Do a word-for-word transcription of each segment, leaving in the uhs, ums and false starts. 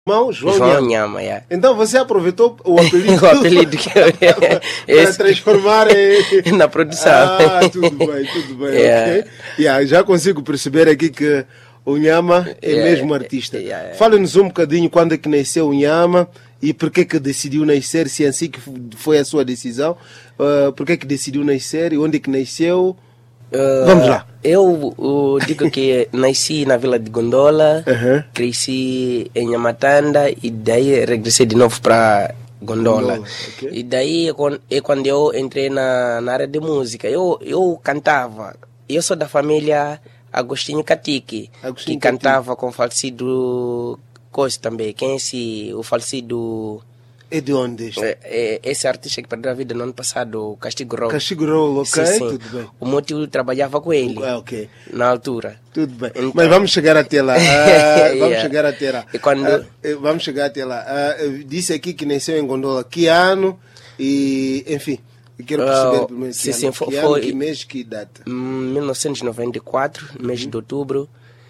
João, João, João Nhama. Nhama, yeah. Então você aproveitou o apelido, o apelido que eu... para esse... transformar em... na produção. Ah, tudo bem, tudo bem. Yeah. Okay. Yeah, já consigo perceber aqui que o Nhama é Yeah. mesmo artista. Yeah, yeah. Fala-nos um bocadinho quando é que nasceu o Nhama e por que que decidiu nascer, se é assim que foi a sua decisão, uh, por que que decidiu nascer e onde é que nasceu. Uh, Vamos lá. Eu uh, digo que nasci na Vila de Gondola, Uhum. cresci em Nhamatanda e daí regressei de novo para Gondola. Gondola, ok. E daí é quando- é quando eu entrei na, na área de música. Eu, eu cantava. Eu sou da família Agostinho Catique, Agostinho que cantava com o falecido Coisa também. Quem é esse, o falecido... É de onde este? É, é, esse artista que perdeu a vida no ano passado, ok? Rolo. Castigo Rolo, ok? Sim, sim. Tudo bem. O meu tio trabalhava com ele Ah, ok. na altura. Tudo bem. Então- Mas vamos chegar até lá. Ah, vamos Yeah. chegar até lá. E quando- Ah, eh, vamos chegar até lá. Ah, eu disse aqui que nasceu em Gondola. Que ano? E, enfim, eu quero perceber Ah, primeiro que sim, ano, sim, que, foi- ano, foi- que mês, que data. Em mil novecentos e noventa e quatro, mês de outubro,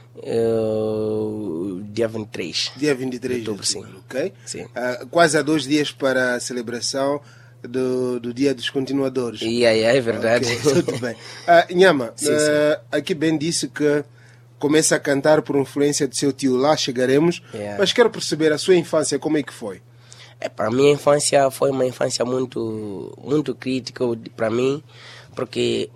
eh, dia vinte e três. Dia vinte e três Outubro, de sim. outubro, ok? Sim. Ah, quase há dois dias para a celebração do, do Dia dos Continuadores. E aí, é verdade. Ok, tudo bem. Ah, Nhama, Sim, ah, aqui bem disse que começa a cantar por influência do seu tio. Lá chegaremos. Yeah. Mas quero perceber a sua infância, como é que foi? É, para mim, a infância foi uma infância muito, muito crítica para mim, porque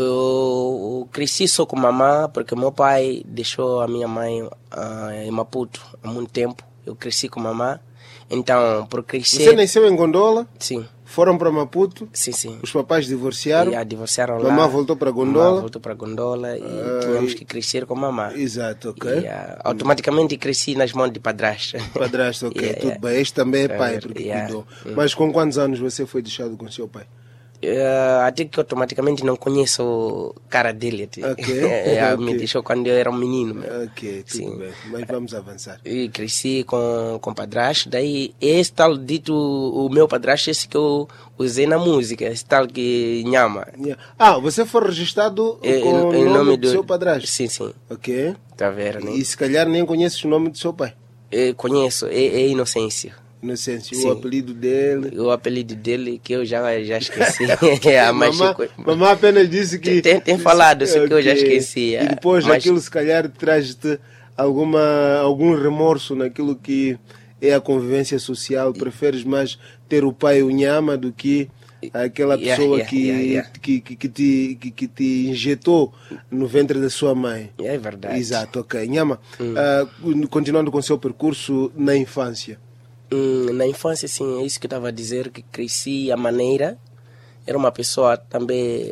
eu, eu cresci só com mamãe, porque meu pai deixou a minha mãe ah, em Maputo há muito tempo. Eu cresci com mamãe, então, por crescer... Você nasceu em Gondola, Sim, foram para Maputo, sim, sim. os papais divorciaram, E, ah, divorciaram lá. mamãe voltou para Mamãe Gondola. voltou para Gondola e Ah, tínhamos e- que crescer com mamãe. Exato, ok. E, ah, automaticamente cresci nas mãos de padrasto. Padrasto, ok, Yeah, tudo yeah. bem. Este também é pai, Yeah, porque yeah. cuidou. Hum. Mas com quantos anos você foi deixado com seu pai? Eh, até que automaticamente não conheço o cara dele. Até. Ok, Eh, ok. Me deixou quando eu era um menino. meu. Ok, tudo Sim. bem. Mas vamos avançar. E cresci com, com padrasto. Daí, esse tal dito, o meu padrasto, esse que eu usei na música, esse tal que Nhama. Yeah. Ah, você foi registrado Eh, com em o nome, do seu padrasto? Sim, sim. Ok. Tá vendo, né? E se calhar nem conheces o nome do seu pai. Eu conheço, é, é Inocêncio. Inocêncio, Sim. o apelido dele. O apelido dele que eu já, já esqueci. é, mas mamãe, mamãe apenas disse que... Tem- tem falado, só que eu já Ok. esqueci, E depois mas- aquilo se calhar traz-te alguma, algum remorso naquilo que é a convivência social. Preferes mais ter o pai o Nhama do que aquela Yeah, pessoa yeah, que, yeah, yeah. Que, que, que, te, que, que te injetou no ventre da sua mãe. É verdade. Exato, ok. Nhama, ah, continuando com o seu percurso na infância. Hum, na infância, sim, é isso que eu estava a dizer, que cresci a maneira. Era uma pessoa também...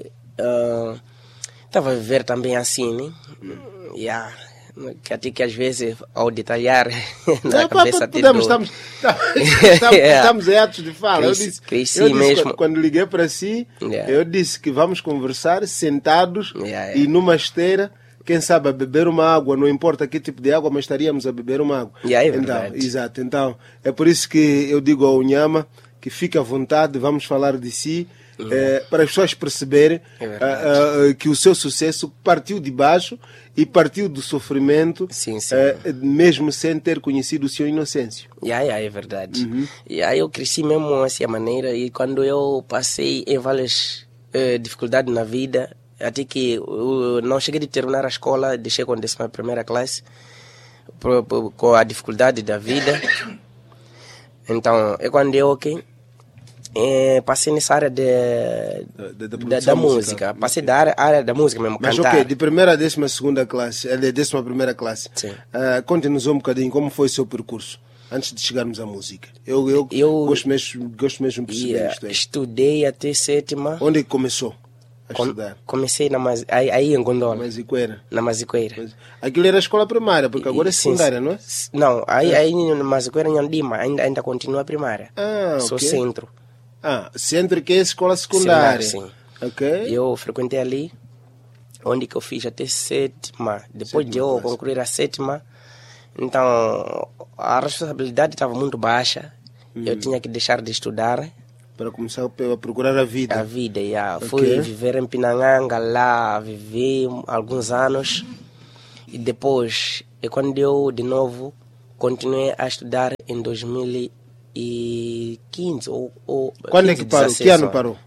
Estava a viver também assim, né? Yeah. Que até que às vezes, ao detalhar na Não, cabeça... pa- até podemos, dou. estamos, estamos, Yeah. estamos em atos de fala. Eu Cresci- disse, cresci eu disse mesmo. quando, quando liguei para si, Yeah. eu disse que vamos conversar sentados Yeah, yeah. e numa esteira, quem sabe a beber uma água, não importa que tipo de água, mas estaríamos a beber uma água. Yeah, é então, verdade. exato. Então, é por isso que eu digo ao Nhama que fique à vontade, vamos falar de si, eh, para as pessoas perceberem É verdade. ah, ah, que o seu sucesso partiu de baixo e partiu do sofrimento, Sim, sim. eh, mesmo sem ter conhecido o seu Inocêncio. Yeah, yeah, é verdade. Uhum. E aí eu cresci mesmo assim a maneira e quando eu passei em várias eh, dificuldades na vida, até que eu não cheguei de terminar a escola, deixei com a décima primeira classe por- por- com a dificuldade da vida. Então, é quando eu okay, eh, passei nessa área de, Da- da- da da, produção da musical. música. Passei da área, área da música mesmo, Mas cantar. ok, de primeira a décima segunda classe, eh, de décima primeira classe, Sim. ah, conte-nos um bocadinho como foi o seu percurso antes de chegarmos à música. Eu, eu, Eu- gosto, mesmo, gosto mesmo de perceber E, eh, isto aí. estudei até sétima. Onde é que começou a Com- estudar? comecei na, Mazi- aí, aí em Gondola, Maziqueira. na Maziqueira. Aquilo era a escola primária, porque agora é Sim, secundária, não é? s- Não, aí, aí na Maziqueira em Andima ainda, ainda continua a primária. Ah, Sou ok. centro. Ah, centro que é a escola secundária. Secundária, Ok. Eu frequentei ali, onde que eu fiz até sétima. Depois Sétima de eu classe. concluir a sétima, então a responsabilidade estava muito baixa. Hum. Eu tinha que deixar de estudar Para começar a procurar a vida. a vida. Yeah. Ok. Fui viver em Pinanganga, lá vivi alguns anos. E depois, é quando eu de novo continuei a estudar em dois mil e quinze ou, ou Quando quinze, é que parou? dezasseis, Que ano só. parou?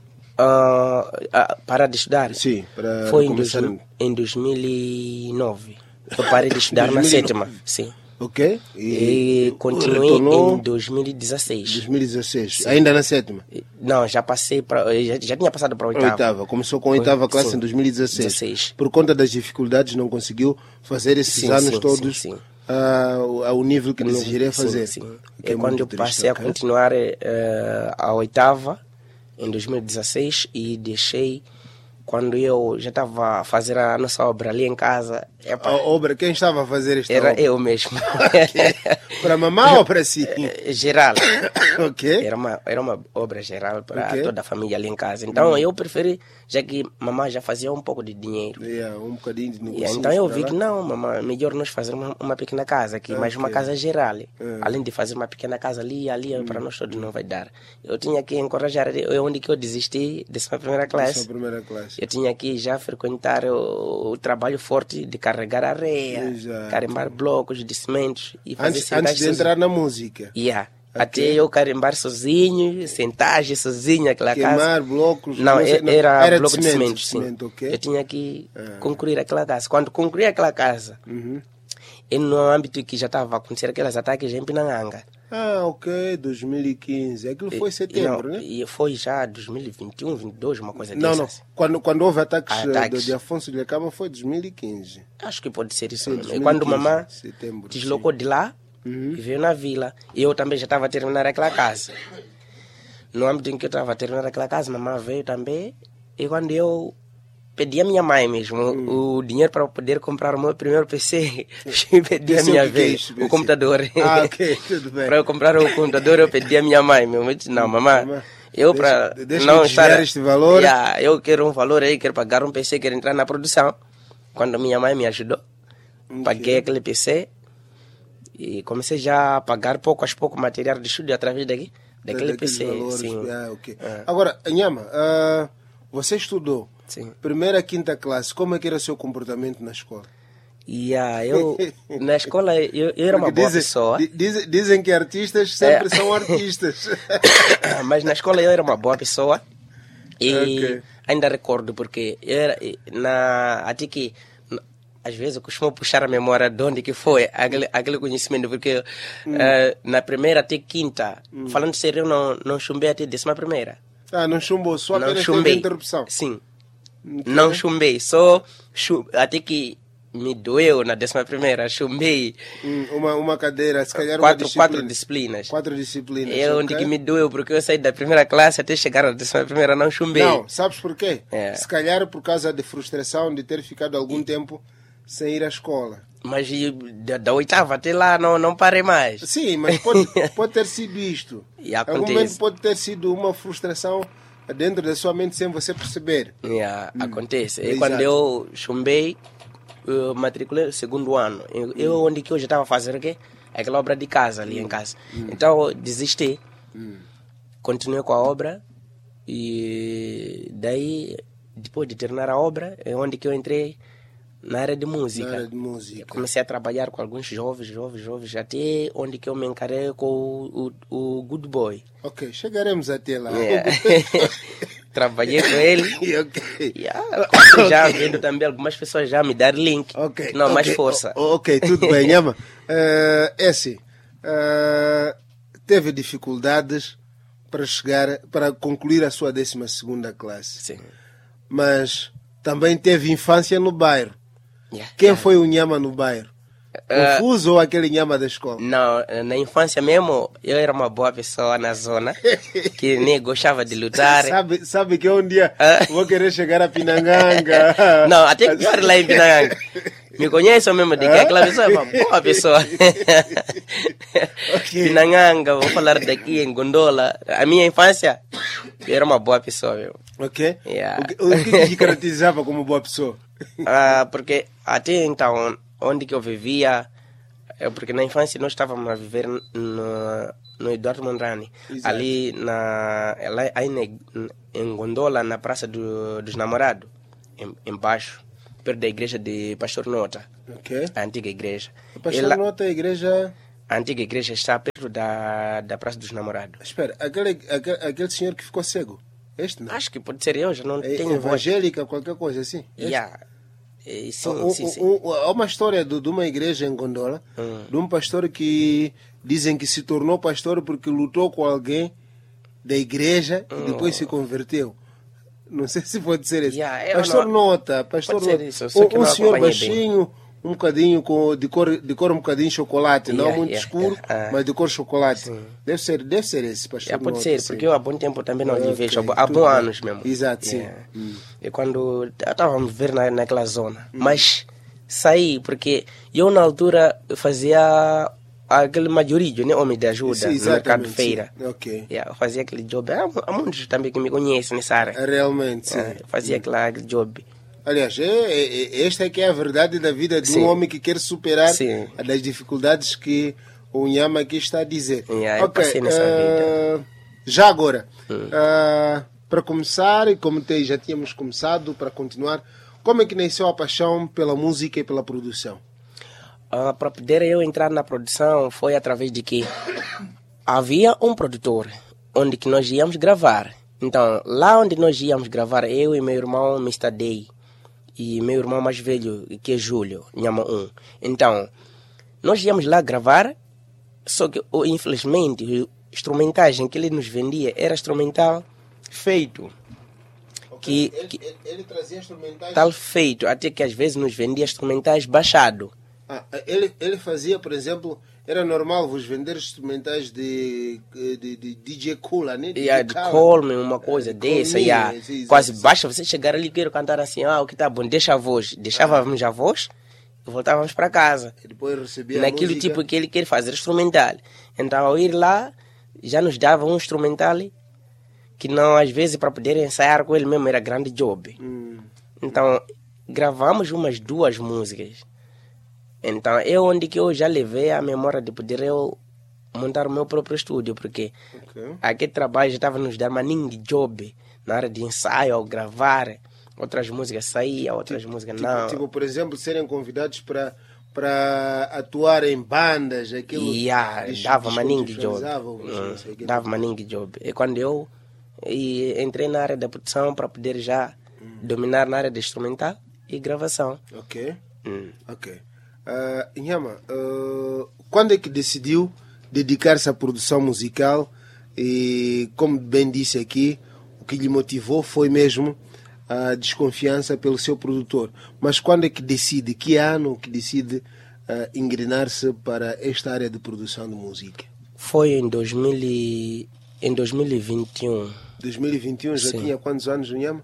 Ah, ah, parar de estudar? Sim, para Foi em, começar... dois, em dois mil e nove. Eu parei de estudar na dois mil e nove. sétima. Sim. Ok. E, e continuei retornou em dois mil e dezasseis. dois mil e dezesseis. Sim. Ainda na sétima? Não, já passei para. Já, já tinha passado para a oitava. Oitava. Começou com a oitava classe sim. em dois mil e dezesseis. dezesseis. Por conta das dificuldades, não conseguiu fazer esses Sim, anos sim, todos sim, sim. Uh, ao nível que desejaria fazer. Sim, sim. Que é é quando eu muito passei triste, a continuar uh, a oitava, em dois mil e dezesseis, e deixei quando eu já estava a fazer a nossa obra ali em casa. Epa, a obra, quem estava a fazer esta era obra? eu mesmo. Okay. Para mamar ou para si? Geral. Ok. Era uma, era uma obra geral para Okay. toda a família ali em casa. Então eu preferi, já que mamãe já fazia um pouco de dinheiro. Yeah, um bocadinho de Yeah, negócio. então eu vi que não, mamãe, melhor nós fazermos uma, uma pequena casa aqui, mas uma Ok. casa geral. É. Além de fazer uma pequena casa ali, ali para nós todos não vai dar. Eu tinha que encorajar, eu, onde que eu desisti dessa minha primeira classe. Essa primeira classe. Eu tinha que já frequentar o, o trabalho forte de carregar areia, Exato. carimbar blocos de cimentos e fazer Antes, sentagem antes de entrar na música. Yeah. Ok. Até eu carimbar sozinho, sentagem sozinho, aquela Queimar casa. blocos. Não, sei, e- era, era bloco de cimento, cimento, sim. cimento, ok. Eu tinha que Ah. concluir aquela casa. Quando concluí aquela casa, Uhum. e no âmbito que já estava acontecendo aqueles ataques em Pinanganga. Ah, ok, dois mil e quinze. Aquilo foi em setembro, e, não, né? E foi já dois mil e vinte e um, vinte e dois, uma coisa Não, não. dessas. Quando, quando houve ataques, eh, Ataques. De, de Afonso de Lacama foi dois mil e quinze. Acho que pode ser isso Sim, mesmo. E dois mil e quando quinze, mamãe setembro, deslocou de lá Uhum. e veio na vila, e eu também já estava a terminar aquela casa. No âmbito em que eu estava a terminar aquela casa, mamãe veio também, e quando eu pedi a minha mãe mesmo Hum. o dinheiro para poder comprar o meu primeiro P C, eu pedi a P C, minha o que que é vez, isso, P o C? computador. Ah, ok, tudo bem. Para eu comprar o computador, eu pedi a minha mãe. Meu mãe disse, não, mamãe, Mamãe, eu deixa- para deixa-me não desviar estar... este valor. Yeah, eu quero um valor aí, quero pagar um P C, quero entrar na produção. Quando minha mãe me ajudou, Ok. paguei aquele P C e comecei já a pagar pouco a pouco material de estúdio através daqui, daquele Daqueles P C. valores. Sim. Ah, ok. É. Agora, Nhama, ah, você estudou Sim. primeira, quinta classe. Como é que era o seu comportamento na escola? Yeah, eu, na escola, eu, eu era uma Porque boa dizem, pessoa. di- dizem, dizem que artistas sempre É. são artistas. Mas na escola eu era uma boa pessoa. E Ok. ainda recordo, porque eu era, na, até que n- às vezes eu costumo puxar a memória de onde que foi aquele, aquele conhecimento, porque eh, na primeira até quinta, falando sério, eu não, não chumbei até décima primeira. Ah, não chumbou, só Não apenas teve chumbei. interrupção. Sim, Ok. não chumbei, só chu- até que me doeu na décima primeira, chumbei Hum, uma, uma cadeira, se calhar uma quatro, disciplina. quatro disciplinas. Quatro disciplinas. É onde ok? que me doeu, porque eu saí da primeira classe até chegar na décima primeira, não chumbei. Não, sabes por quê? É. Se calhar por causa de frustração de ter ficado algum tempo sem ir à escola. Mas e da, da oitava até lá não, não parei mais. Sim, mas pode, pode ter sido isto. E Em algum acontece. momento pode ter sido uma frustração dentro da sua mente sem você perceber. Yeah, Acontece. E Exato. quando eu chumbei, eu matriculei no segundo ano. Eu, eu onde que eu já estava fazendo o quê? Aquela obra de casa ali em casa. Então eu desisti. Continuei com a obra. E daí, depois de terminar a obra, é onde que eu entrei na área de música. Na área de música. Comecei a trabalhar com alguns jovens, jovens, jovens, até onde que eu me encarei com o, o, o Good Boy. Ok, chegaremos até lá. Yeah. Trabalhei com ele. ok. Yeah. Já vendo também algumas pessoas já me dar link. Ok. Não, mais ok, força. o- ok, tudo bem, Nhama. Uh, é assim, uh, teve dificuldades para chegar, para concluir a sua décima segunda classe. Sim. Mas também teve infância no bairro. Yeah. Quem foi o Nhama no bairro? Confuso ou aquele Nhama da escola? Não, na infância mesmo, eu era uma boa pessoa na zona, que nem gostava de lutar. Sabe, sabe que um dia Ah. vou querer chegar a Pinanganga. Não, até que eu lá em Pinanganga. Me conheço mesmo de que aquela pessoa é uma boa pessoa. Ok. Pinanganga, vou falar daqui em Gondola. A minha infância, eu era uma boa pessoa mesmo. Ok? Yeah. O, que, o que te caracterizava como boa pessoa? Ah, porque até então, onde que eu vivia, é porque na infância nós estávamos a viver no, no Eduardo Mondrani, Exato. ali ali na, lá, aí na, em Gondola, na Praça do, dos Namorados, em, embaixo, perto da igreja de Pastor Nota, Ok. a antiga igreja. O pastor E lá- nota a igreja. A antiga igreja está perto da, da Praça dos Namorados. Espera, aquele, aquele, aquele senhor que ficou cego, este não? Acho que pode ser eu, já não É tenho evangélica, qualquer coisa assim? Este? Yeah. É, sim, Um- sim, um- sim. um- Há uma história de, de uma igreja em Gondola, Hum. de um pastor que dizem que se tornou pastor porque lutou com alguém da igreja e depois se converteu. Não sei se pode ser isso. Yeah, eu pastor não- Nota, pastor Pode ser Nota. isso, só que um, um não senhor acompanhei bem. baixinho, um bocadinho com, de, cor, de cor um bocadinho chocolate, não Yeah, muito yeah, escuro, yeah. Ah. mas de cor chocolate. Deve ser, deve ser esse pastor Yeah, pode Nota, ser, sim. porque eu há bom tempo também não lhe Ok, vejo. Há bo- Há tudo bons bem. anos mesmo. Exato, sim. Yeah. Hum. E quando eu estava a me ver na, naquela zona. Mas saí, porque eu na altura fazia aquele maiorilho, né? Homem de ajuda, Sim, no mercado exatamente, de feira. sim. Ok. Yeah, eu fazia aquele job. Há, há muitos também que me conhecem nessa área. Realmente, sim. Yeah, eu fazia aquela- aquele job. Aliás, é, é- é- esta é que é a verdade da vida de Sim. um homem que quer superar Sim. das dificuldades que o Nhama aqui está a dizer. Yeah, eu Ok, passei nessa eh, já agora, eh, para começar, e como te- já tínhamos começado, para continuar, como é que nasceu a paixão pela música e pela produção? Ah, para poder eu entrar na produção foi através de que havia um produtor onde que nós íamos gravar. Então, lá onde nós íamos gravar, eu e meu irmão mister Day e meu irmão mais velho, que é Júlio, Nhama um. Então, nós íamos lá gravar, só que oh, infelizmente o instrumentagem que ele nos vendia era instrumental feito. Que, ele, que ele- ele trazia instrumentais. tal feito, até que às vezes nos vendia instrumentais baixado. Ah, ele, ele fazia, por exemplo, era normal vos vender instrumentais de, de, de D J Kula, né? E a D J de Kala. Coleman, uma coisa de dessa, Coleman, yeah. sim, Quase sim. basta você chegar ali e quero cantar assim, ah, o que tá bom, deixa a voz. Deixávamos a voz e voltávamos para casa. E depois recebia a Naquilo música. tipo que ele quer fazer instrumental. Então, ao ir lá, já nos dava um instrumental que não, às vezes, para poder ensaiar com ele mesmo, era grande job. Hum, Então, gravamos umas duas músicas. Então, é onde que eu já levei a memória de poder eu montar o meu próprio estúdio, porque ok. aquele trabalho já estava nos dando maninho de job na área de ensaio, ao gravar. Outras músicas saíam, outras músicas Tipo, não. tipo, por exemplo, serem convidados para para atuar em bandas, aquilo. Yeah, des- dava maninho de job. descontextualizava-vos, Hum, não sei o quê. dava maninho de job. E quando eu e entrei na área da produção para poder já dominar na área de instrumental e gravação. Ok, Hum. ok. Uh, Nhama, uh, quando é que decidiu dedicar-se à produção musical? E, como bem disse aqui, o que lhe motivou foi mesmo a desconfiança pelo seu produtor. Mas quando é que decide, que ano que decide uh, engrenar-se para esta área de produção de música? Foi em, dois mil e, em dois mil e vinte e um. dois mil e vinte e um, já Sim. tinha quantos anos, Nhama?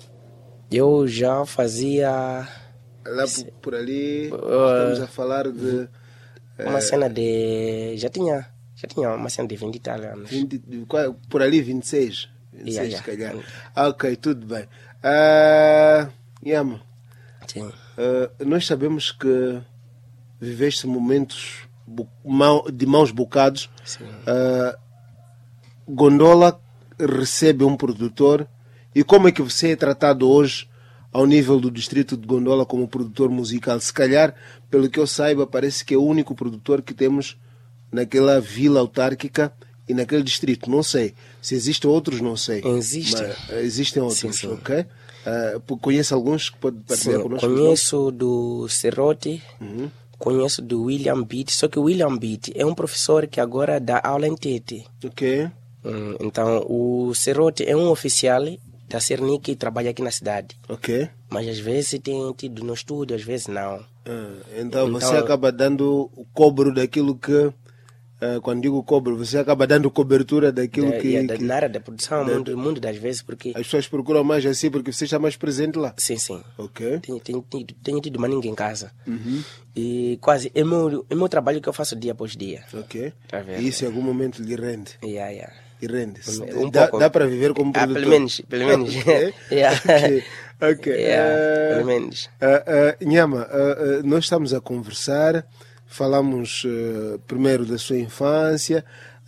Eu já fazia Lá por, por ali, Uh, estamos a falar de uma cena de... Já tinha, já tinha uma cena de vinte e tal anos. vinte, qual- por ali vinte e seis. vinte e seis, Yeah, se calhar. yeah. Ah, ok, tudo bem. Uh, Nhama, Sim. uh, nós sabemos que viveste momentos bu- mão- de mãos bocados. Sim. Uh, Gondola recebe um produtor. E como é que você é tratado hoje ao nível do distrito de Gondola como produtor musical? Se calhar, pelo que eu saiba, parece que é o único produtor que temos naquela vila autárquica e naquele distrito. Não sei. Se existem outros, não sei. Existem. Mas, uh, existem outros, Sim, sim. ok? Uh, conhece alguns que pode partilhar Sim, conosco? conheço do Serrote, Uhum. conheço do William Beat, só que o William Beat é um professor que agora dá aula em Tete. Ok. Hum, então, o Serrote é um oficial da Cernic que trabalha aqui na cidade. Ok. Mas às vezes tem tido no estúdio, às vezes não. Ah, então, Então- você acaba dando o cobro daquilo que... ah, quando digo cobro, você acaba dando cobertura daquilo Da- que, e da- que Na área da produção, mundo, mundo das vezes, porque... as pessoas procuram mais assim porque você está mais presente lá. Sim, sim. Ok. Tenho, tenho, tenho, tenho tido maninho em casa. Uhum. E quase é meu, é meu trabalho que eu faço dia após dia. Ok. Tá vendo? E isso em algum momento lhe rende. Yeah, yeah. E rende. Um dá pouco. dá para viver como Ah, produtor? pelo menos, pelo menos. Ok. Yeah. Ok. Ok. Yeah, Ah, pelo menos. ah, ah, Nhama, ah, ah, nós estamos a conversar, falamos ah, primeiro da sua infância,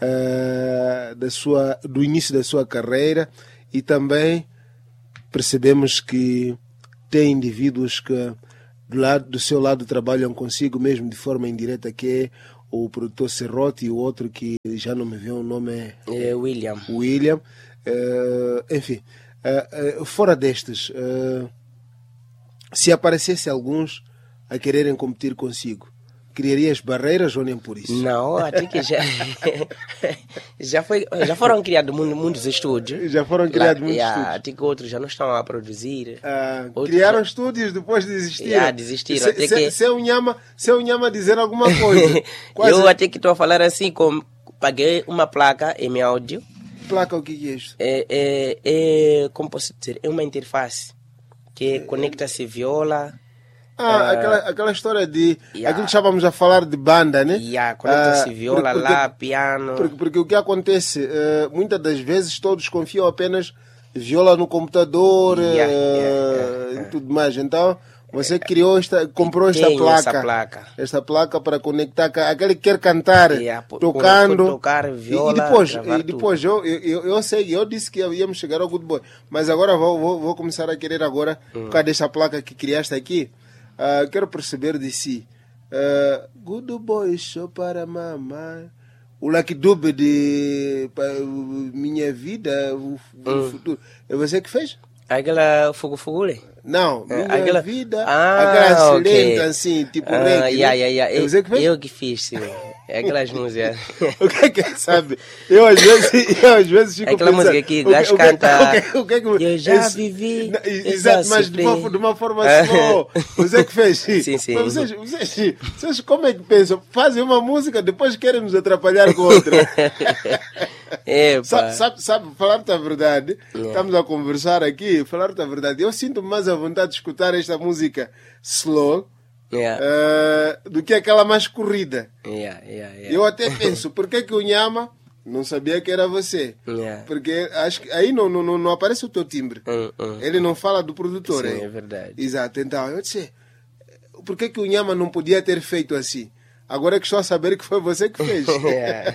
ah, da sua, do início da sua carreira e também percebemos que tem indivíduos que do, lado, do seu lado trabalham consigo mesmo de forma indireta, que é o produtor Serrote e o outro que já não me viu o nome é, É William. William. Uh, enfim, uh, uh, fora destes, uh, se aparecesse alguns a quererem competir consigo, criarias barreiras ou nem por isso? Não, até que já já, foi, já foram criados muitos estúdios. Já foram criados muitos yeah, estúdios. Até que outros já não estão a produzir. Ah, Outros criaram já... estúdios, depois desistiram. Yeah, desistiram. Se, até se, que... se é o Nhama, se é o Nhama dizer alguma coisa. Quase... Eu até que estou a falar assim, com... paguei uma placa em meu áudio. Placa, o que é isto? É, é, é, como posso dizer, é uma interface que é, conecta-se viola. Ah, uh, aquela, aquela história de... yeah. Aquilo que estávamos a falar de banda, né? Yeah, conecta-se Ah, viola porque, lá, piano. Porque, porque o que acontece, uh, muitas das vezes todos confiam apenas viola no computador Yeah, uh, yeah, yeah. e tudo mais. Então, você criou esta, comprou esta Tenho placa, essa placa. esta placa para conectar com aquele que quer cantar, Yeah, por- tocando. por tocar viola, e, e depois, gravar e depois eu, eu, eu sei, eu disse que íamos chegar ao Good Boy, mas agora vou, vou, vou começar a querer agora, Hum. por causa desta placa que criaste aqui, uh, quero perceber de si. Uh, Good Boy, show para mamãe. O Lucky Dube de pa, Minha Vida, o, o Hum. futuro. É você que fez? Aquela fogo fogule? Não, É, Minha aquela- Vida, Ah, aquela ok. lenta assim, tipo Ah, reggae, yeah, né? yeah, yeah. É você que fez? Eu que fiz, sim. É aquelas músicas. O que é que é, sabe? Eu às vezes, eu, às vezes fico Aquela pensando, música que o o gajo o que- canta, o que- o que é que- eu já esse- vivi, Não, eu exato, já mas de uma, sofri. de uma forma slow. Você que fez? Sim, sim. Mas vocês, vocês, vocês como é que pensam? Fazem uma música, depois querem nos atrapalhar com outra. Epa. Sabe, sabe, sabe, falar-te a verdade, Yeah. estamos a conversar aqui, falar-te a verdade, eu sinto mais a vontade de escutar esta música slow Yeah. eh, do que aquela mais corrida. Yeah, yeah, yeah. Eu até penso, por que que o Nhama não sabia que era você? Yeah. Porque acho que aí não, não, não, não aparece o teu timbre. Hum, hum. Ele não fala do produtor. Sim, hein? é verdade. Exato. Então, eu disse, por que que o Nhama não podia ter feito assim? Agora é que estou a saber que foi você que fez. Yeah.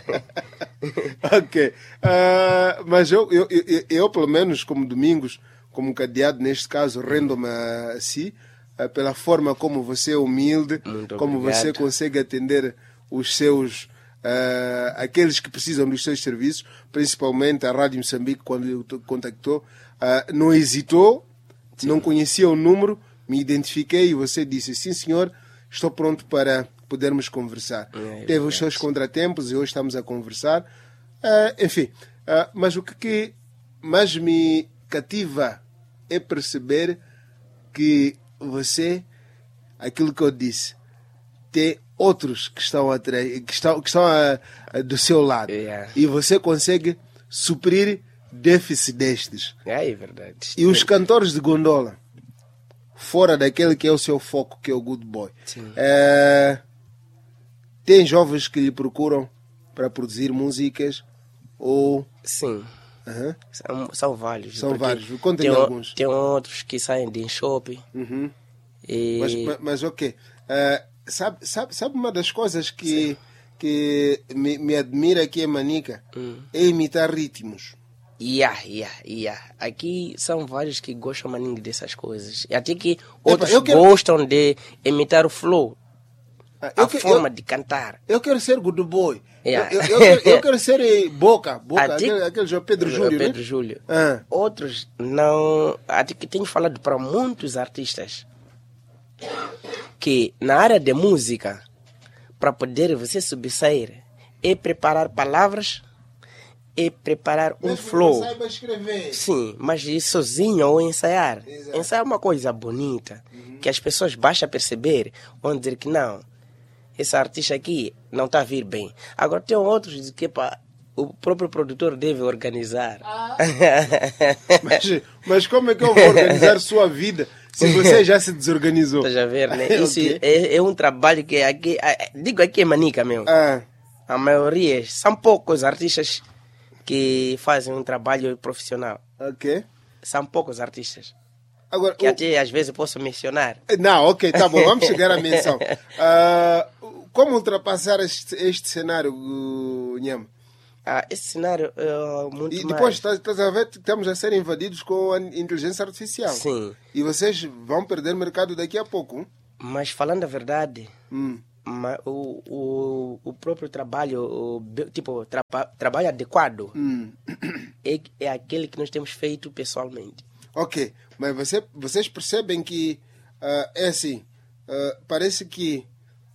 Ok. Ah, mas eu, eu, eu, eu, pelo menos, como Domingos, como cadeado, neste caso, rendo-me a si, ah, pela forma como você é humilde, Muito como obrigado. você consegue atender os seus, ah, aqueles que precisam dos seus serviços, principalmente a Rádio Moçambique, quando eu te contactou, ah, não hesitou, não conhecia o número, me identifiquei e você disse, sim senhor, estou pronto para podermos conversar. É, Teve os seus contratempos e hoje estamos a conversar. Ah, enfim, ah, mas o que, que mais me cativa é perceber que você, aquilo que eu disse, tem outros que estão, atrás, que estão, que estão a, a, do seu lado. Yeah. E você consegue suprir déficit destes. É, é verdade. E os cantores de gondola, fora daquele que é o seu foco, que é o Good Boy, Sim. eh, tem jovens que lhe procuram para produzir músicas ou... Sim. Aham. São, são vários. São porque vários. Conta-me tem, o- alguns. Tem outros que saem de shopping. Uhum. E... Mas, mas, mas ok. Eh, sabe, sabe, sabe uma das coisas que, que me, me admira aqui em Manica? Hum. É imitar ritmos. Yeah, yeah, yeah. Aqui são vários que gostam maninho dessas coisas. E até que outros eu quero- gostam de imitar o flow, Ah, a eu, que- forma eu, de cantar. eu quero ser Good Boy. Yeah. Eu, eu, eu quero, eu quero ser eh, Boca. Boca Até- aquele, aquele João Pedro Júlio, Pedro né? Júlio. Ah. Outros não. Até que tenho falado para muitos artistas que na área de música, para poder você sobressair, é preparar palavras, é preparar um Mesmo que flow. não saiba escrever. Sim, mas ir sozinho ou ensaiar. Exato. Ensaiar é uma coisa bonita, que as pessoas baixam a perceber, vão dizer que não, esse artista aqui não está a vir bem. Agora tem outros que pá, o próprio produtor deve organizar. Mas, mas como é que eu vou organizar sua vida se você já se desorganizou? Estás a ver, né? Isso Ok. é, é um trabalho que aqui, é- digo aqui é manica mesmo. Ah, A maioria, são poucos artistas que fazem um trabalho profissional. ok. São poucos artistas. Agora, Que o- até às vezes eu posso mencionar. Não, ok, tá bom, vamos chegar à menção. Ah, como ultrapassar este, este cenário, uh, Nhama? Ah, esse cenário é muito E mais... depois estás estás a ver que estamos a ser invadidos com a inteligência artificial. Sim, E vocês vão perder mercado daqui a pouco. Hum? mas falando a verdade, Hum. ma, o, o, o próprio trabalho, o, tipo, traba, trabalho adequado, Hum. é, é aquele que nós temos feito pessoalmente. Ok, mas você, vocês percebem que uh, é assim, uh, parece que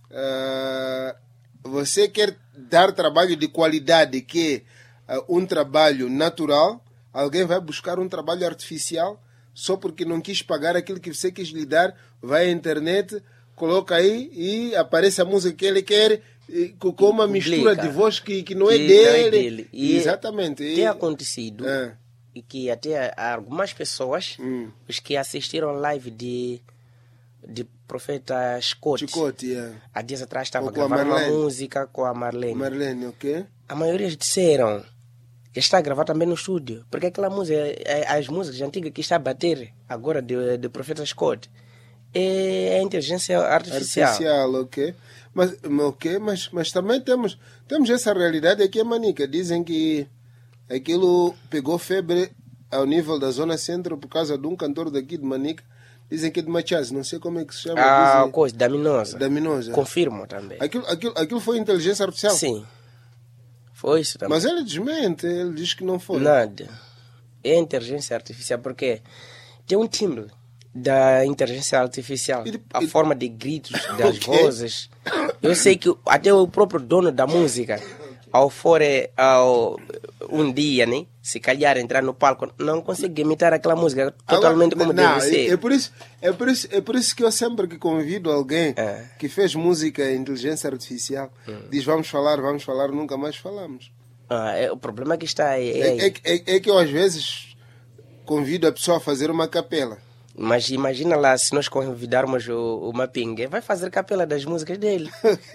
uh, você quer dar trabalho de qualidade, que é uh, um trabalho natural, alguém vai buscar um trabalho artificial só porque não quis pagar aquilo que você quis lhe dar, vai à internet, coloca aí e aparece a música que ele quer e, com uma mistura de voz que, que não que é dele. Não é dele. E exatamente. Tem e, acontecido é. e que até algumas pessoas, hum. os que assistiram live de, de Profeta Scott, Chicote, é. há dias atrás estava Ou com a gravando uma Marlene. música com a Marlene. Marlene, ok? A maioria disseram que está a gravar também no estúdio, porque aquela música, as músicas antigas que está a bater agora de, de Profeta Scott, é a inteligência artificial. Artificial, ok. Mas, okay, mas, mas também temos, temos essa realidade aqui em Manica. Dizem que aquilo pegou febre ao nível da zona centro por causa de um cantor daqui de Manica. Dizem que é de Machaz, não sei como é que se chama. Ah, dizem, coisa, da Minosa. Da Minosa. Confirmo também. Aquilo, aquilo, aquilo foi inteligência artificial? Sim. Foi isso também. Mas ele desmente, ele diz que não foi. Nada. É inteligência artificial, porque tem um timbre da inteligência artificial. E de- a e- forma de gritos, das Ok. vozes. Eu sei que até o próprio dono da música, ao for eh, ao, um dia, né? Se calhar entrar no palco, não consegue imitar aquela música totalmente Agora, como não, deve ser. É, é, por isso, é, por isso, é por isso que eu sempre que convido alguém É. que fez música em inteligência artificial, diz vamos falar, vamos falar, nunca mais falamos. Ah, é, o problema que está é, é, É, é, é, é que eu às vezes convido a pessoa a fazer uma capela. Mas imagina lá, se nós convidarmos o, o Mapingue, vai fazer capela das músicas dele.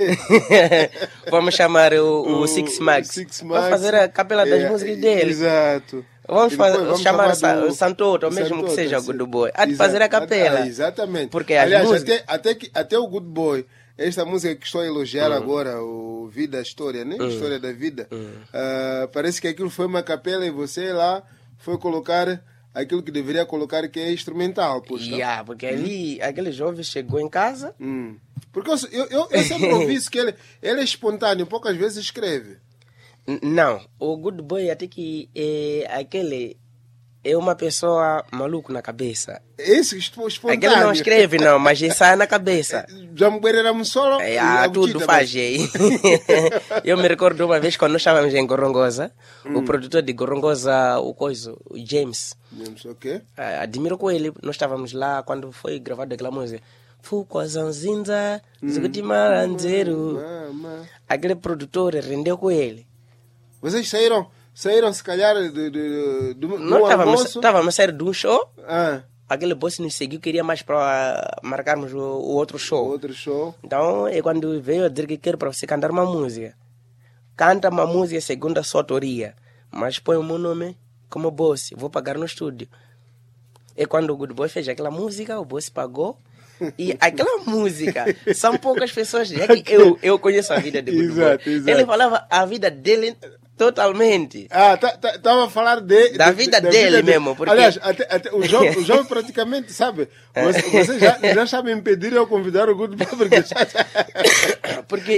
Vamos chamar o, o Six Max. Six Vai Max. fazer a capela das É, músicas dele. Exato. Vamos, E depois fazer, vamos chamar, chamar o do- Santoto, ou mesmo Santoto, que seja o sim. Good Boy. Há de Exato. fazer a capela. Ah, exatamente. Porque as Aliás, músicas... até, até, que, até o Good Boy, esta música que estou a elogiar agora, o Vida, História, né? História da Vida, ah, parece que aquilo foi uma capela e você lá foi colocar aquilo que deveria colocar, que é instrumental. Poxa. Yeah, porque ali, aquele jovem chegou em casa. Hum. Porque eu, eu, eu, eu sempre ouvi isso, que ele, ele é espontâneo, poucas vezes escreve. N- Não, o Good Boy até que é aquele... É uma pessoa maluco na cabeça. Esse espo- espontâneo. Aquele não escreve não, mas ensaia na cabeça. Já me era solo. É, ah, tudo faz aí. Eu me recordo uma vez quando nós estávamos em Gorongosa, o produtor de Gorongosa, o coisa, o James, Ok. ah, admiro com ele, nós estávamos lá quando foi gravada aquela música. Fuko zanzinza, zugutimaranzeru. Mama. Aquele produtor rendeu com ele. Vocês saíram, saíram se calhar de, de, de, Nós do estávamos almoço? estávamos a sair de um show, Ah, aquele boss nos seguiu, queria mais para marcarmos o, o outro show. outro show. Então, é quando veio a dizer que quer para você cantar uma música. Canta uma música segundo a sua autoria, mas põe o meu nome como boss, vou pagar no estúdio. É quando o Good Boy fez aquela música, o boss pagou. E aquela música, são poucas pessoas, já que eu, eu conheço a vida de Good Exato, Boy. exato. Ele falava a vida dele totalmente. Ah, estava tá, a falar de, Da de- vida dele mesmo, porque- Aliás, até, até, o, jovem, o jovem praticamente, sabe? Você, você já, já sabe impedir eu convidar o Good Boy, porque já... Porque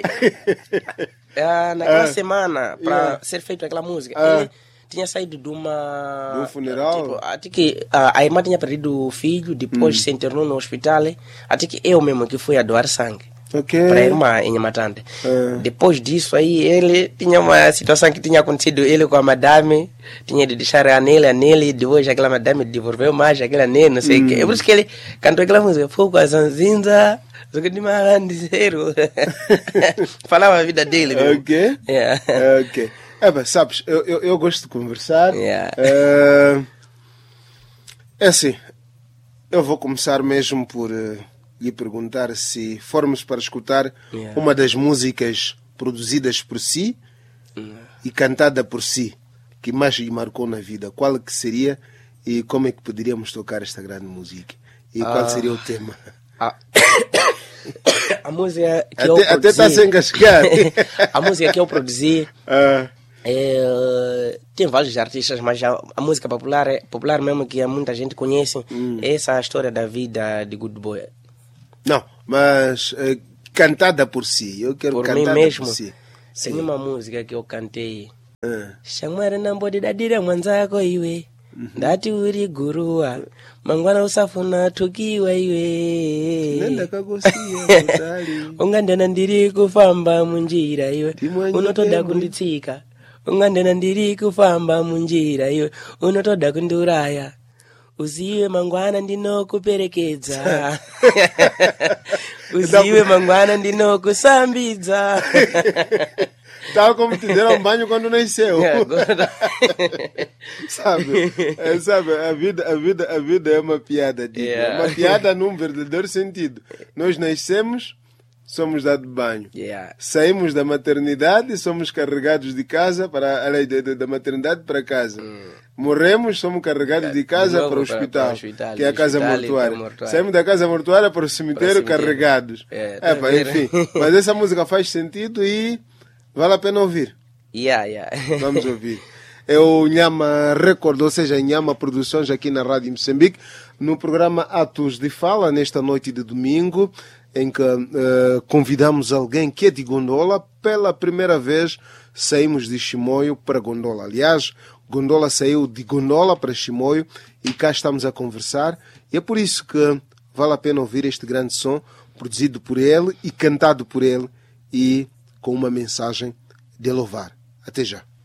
ah, naquela Ah, semana, para yeah. ser feita aquela música, Ah. ele tinha saído de uma... De um funeral? Tipo, até que a, a irmã tinha perdido o filho, depois se internou no hospital, até que eu mesmo que fui a doar sangue Ok. para a irmã em Matante. Ah. Depois disso aí, ele tinha uma situação que tinha acontecido, ele com a madame, tinha de deixar a anel, anel, e depois aquela madame devolveu mais aquele anel, não sei o quê. É por isso que ele cantou aquela música, Fogo a Zanzinza, Zugudimarandizeiro. Falava a vida dele mesmo. Ok. Yeah. Ok. É, bem, sabes, eu, eu, eu gosto de conversar. Yeah. Eh, é assim, eu vou começar mesmo por eh, lhe perguntar se formos para escutar Yeah. uma das músicas produzidas por si e cantada por si, que mais lhe marcou na vida, qual que seria e como é que poderíamos tocar esta grande música? E qual Ah. seria o tema? A, a música que Até eu até está produzi... sem engasgar. A música que eu produzi... Ah, É, tem vários artistas, mas a, a música popular, é- popular mesmo que muita gente conhece, é essa a história da vida de Good Boy. não, mas eh, cantada por si. Eu quero Por cantada mim mesmo. por si. Tem Sim. uma música que eu cantei. Ah. Shamwari nambodi dadira mwanzako iwe. Ndati uri guruwa. Mangwana usafuna tukiwa iwe. Nenda kagosia kutali. Ungandena ndiri kufamba munjira iwe. Timwanyi Unotoda temwe. kunditsika. Ungandena ndiri kufamba munjira iwe. Unotoda kunduraya. Uziwe mangwana ndinokuperekedza. Uziwe mangwana ndinokusambidza. Tal como te deram banho quando nasceu. É, agora- sabe, é, sabe, a vida, a vida, a vida é uma piada, digo. Yeah. É uma piada num verdadeiro sentido. Nós nascemos, somos dados banho. Yeah. Saímos da maternidade, somos carregados de casa para além de- de- da maternidade para casa. Morremos, somos carregados de casa novo para o para- hospital, para o hospital, que é a do casa hospital e mortuária. para o mortuário. Saímos da casa mortuária para o cemitério, cemitério. carregados. É, É, tá pá, vendo? enfim, mas essa música faz sentido e vale a pena ouvir. Yeah, yeah. Vamos ouvir. É o Nhama Record, ou seja, Nhama Produções aqui na Rádio Moçambique, no programa Atos de Fala, nesta noite de domingo, em que eh, convidamos alguém que é de Gondola. Pela primeira vez saímos de Chimoio para Gondola. Aliás, Gondola saiu de Gondola para Chimoio e cá estamos a conversar. E é por isso que vale a pena ouvir este grande som, produzido por ele e cantado por ele e com uma mensagem de louvar. Até já.